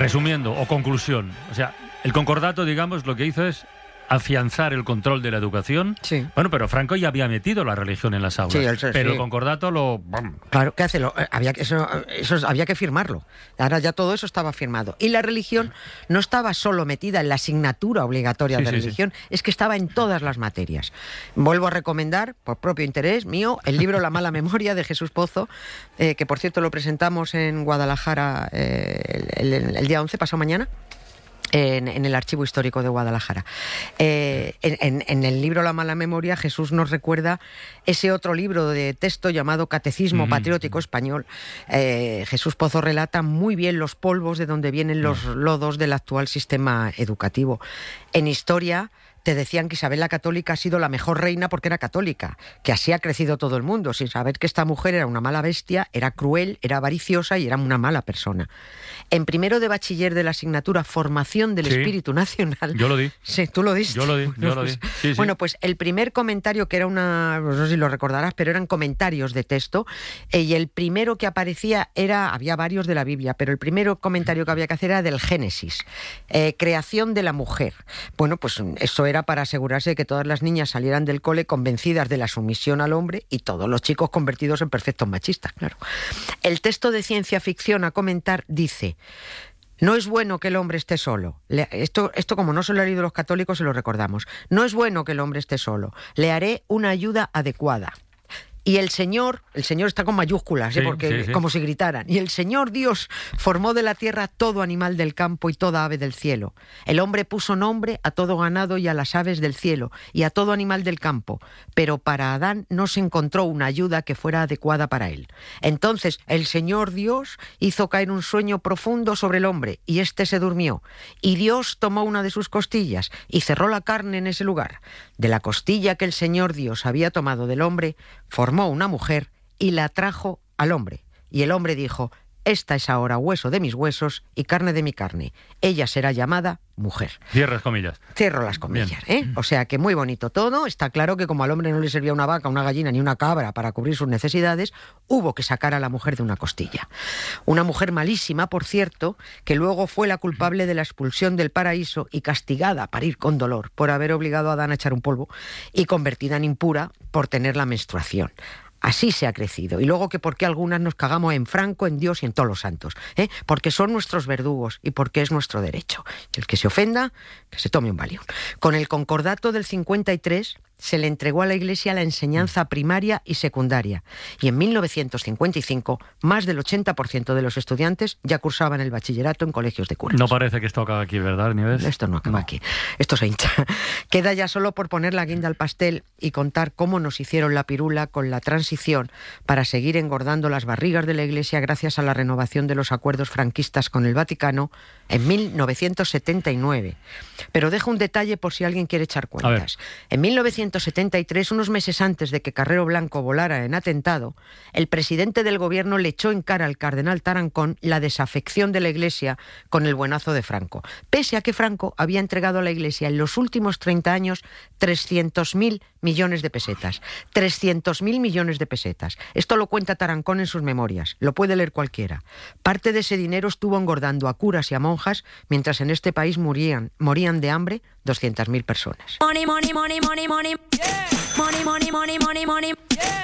Resumiendo, o conclusión, o sea, el concordato, digamos, lo que hizo es afianzar el control de la educación. Sí. Bueno, pero Franco ya había metido la religión en las aulas. Sí, pero el concordato lo... Claro, ¿qué hace? Eso había que firmarlo. Ahora ya todo eso estaba firmado. Y la religión no estaba solo metida en la asignatura obligatoria de religión, es que estaba en todas las materias. Vuelvo a recomendar, por propio interés mío, el libro La mala memoria de Jesús Pozo, que por cierto lo presentamos en Guadalajara el día 11, pasado mañana. En el Archivo Histórico de Guadalajara. En el libro La mala memoria, Jesús nos recuerda ese otro libro de texto llamado Catecismo Patriótico Español. Jesús Pozo relata muy bien los polvos de donde vienen los lodos del actual sistema educativo. En historia te decían que Isabel la Católica ha sido la mejor reina porque era católica, que así ha crecido todo el mundo, sin saber que esta mujer era una mala bestia, era cruel, era avariciosa y era una mala persona. En primero de bachiller de la asignatura Formación del Espíritu Nacional... Yo lo di. Sí, ¿tú lo diste? Yo lo di. Sí. Bueno, pues el primer comentario, que era no sé si lo recordarás, pero eran comentarios de texto, y el primero que aparecía había varios de la Biblia, pero el primer comentario que había que hacer era del Génesis, creación de la mujer. Bueno, pues eso era para asegurarse de que todas las niñas salieran del cole convencidas de la sumisión al hombre y todos los chicos convertidos en perfectos machistas, claro. El texto de ciencia ficción a comentar dice: no es bueno que el hombre esté solo. Esto como no se lo han leído los católicos, se lo recordamos. No es bueno que el hombre esté solo. Le haré una ayuda adecuada. Y el Señor está con mayúsculas, porque como si gritaran. Y el Señor Dios formó de la tierra todo animal del campo y toda ave del cielo. El hombre puso nombre a todo ganado y a las aves del cielo y a todo animal del campo. Pero para Adán no se encontró una ayuda que fuera adecuada para él. Entonces el Señor Dios hizo caer un sueño profundo sobre el hombre y éste se durmió. Y Dios tomó una de sus costillas y cerró la carne en ese lugar. De la costilla que el Señor Dios había tomado del hombre, formó una mujer y la trajo al hombre. Y el hombre dijo: esta es ahora hueso de mis huesos y carne de mi carne. Ella será llamada mujer. Cierras comillas. Cierro las comillas, O sea que muy bonito todo. Está claro que como al hombre no le servía una vaca, una gallina ni una cabra para cubrir sus necesidades, hubo que sacar a la mujer de una costilla. Una mujer malísima, por cierto, que luego fue la culpable de la expulsión del paraíso y castigada a parir con dolor por haber obligado a Adán a echar un polvo y convertida en impura por tener la menstruación. Así se ha crecido. Y luego que por qué algunas nos cagamos en Franco, en Dios y en todos los santos. Porque son nuestros verdugos y porque es nuestro derecho. El que se ofenda, que se tome un Valium. Con el concordato del 53 se le entregó a la Iglesia la enseñanza primaria y secundaria. Y en 1955, más del 80% de los estudiantes ya cursaban el bachillerato en colegios de curas. No parece que esto acaba aquí, ¿verdad, Nieves? Esto no acaba aquí. Esto se hincha. Queda ya solo por poner la guinda al pastel y contar cómo nos hicieron la pirula con la transición para seguir engordando las barrigas de la Iglesia gracias a la renovación de los acuerdos franquistas con el Vaticano en 1979. Pero dejo un detalle por si alguien quiere echar cuentas. En 1973, unos meses antes de que Carrero Blanco volara en atentado, el presidente del gobierno le echó en cara al cardenal Tarancón la desafección de la Iglesia con el buenazo de Franco, pese a que Franco había entregado a la Iglesia en los últimos 30 años 300.000 millones de pesetas. 300.000 millones de pesetas. Esto lo cuenta Tarancón en sus memorias. Lo puede leer cualquiera. Parte de ese dinero estuvo engordando a curas y a monjas, mientras en este país morían de hambre 200.000 personas. Money, money, money, money, money. Yeah. Money, money, money, money, money. Yeah.